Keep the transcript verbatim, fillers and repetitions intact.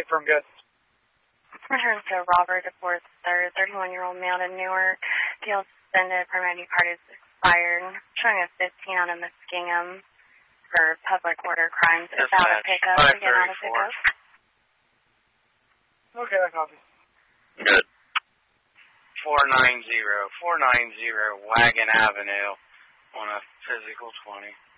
eight from good. Return to Robert DeForest third, thirty-one-year-old male to Newark. Deal suspended, permanent card is expired. Showing a fifteen on a Muskingum for public order crimes. Is out of pickup. Again, out of pickup. Okay, I copy. Good. four nine zero, four nine zero Wagon Avenue on a physical twenty.